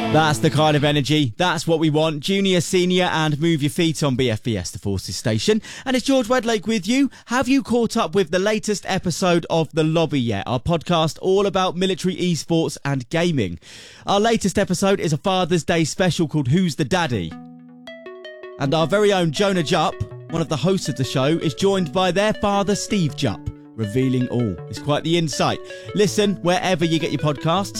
That's the kind of energy. That's what we want. Junior, senior, and move your feet on BFBS, the Forces Station. And it's George Wedlake with you. Have you caught up with the latest episode of The Lobby yet? Our podcast all about military esports and gaming. Our latest episode is a Father's Day special called Who's the Daddy? And our very own Jonah Jupp, one of the hosts of the show, is joined by their father, Steve Jupp, revealing all. It's quite the insight. Listen wherever you get your podcasts.